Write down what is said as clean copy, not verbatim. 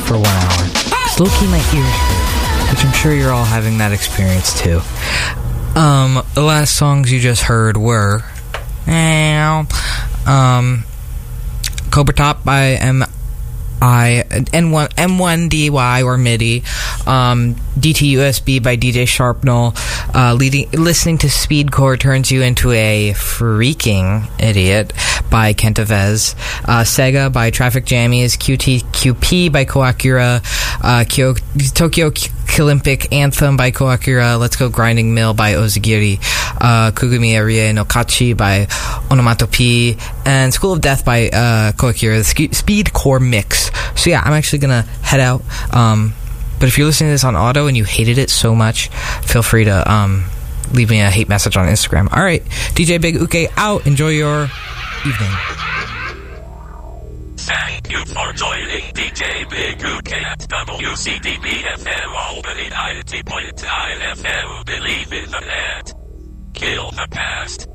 for 1 hour. It's low-key my ears hurt, which I'm sure you're all having that experience too. The last songs you just heard were Cobra Top by M1DY or MIDI, DTUSB by DJ Sharpnel, listening to Speedcore turns you into a freaking idiot by Kentavez, Sega by Traffic Jammies, QTQP by Koakura, Tokyo Olympic Anthem by Koakura, Let's Go Grinding Mill by Ozugiri, Kugumi Arie no Kachi by Onomatopoe, and School of Death by Koakura, the Speedcore mix. So yeah, I'm actually gonna head out. But if you're listening to this on auto and you hated it so much, feel free to leave me a hate message on Instagram. All right, DJ Big Uke out. Enjoy your evening. Thank you for joining DJ Big Uke at WCDB-FM Albany 90.9 FM. Believe in the net. Kill the past.